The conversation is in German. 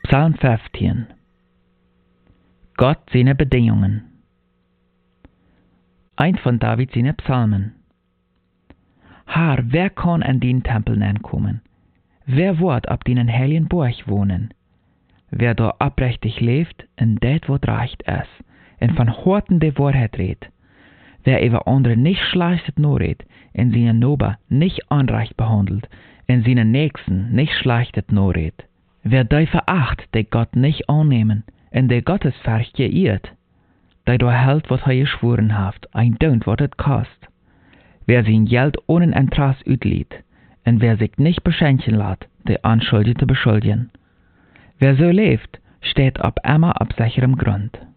Psalm 15. Gott seine Bedingungen. Ein von David seine Psalmen. Herr, wer kann an den Tempel ankommen? Wer wird ab den heiligen Burg wohnen? Wer da abrechtig lebt, in det wat recht ist, und von Horten de Wahrheit redet. Wer über andere nicht schlechtet nur redet, in seinen Nober nicht unrecht behandelt, in seinen Nächsten nicht schlechtet nur redet. Wer die veracht, die Gott nicht annehmen, in der Gottesfurcht geirrt, die da hält, was er geschworen hat, ein dönt, was es kost. Wer sein Geld ohne Interesse utliet, und wer sich nicht beschenken lässt, der Anschuldigte beschuldigen. Wer so lebt, steht ab immer auf sicherem Grund.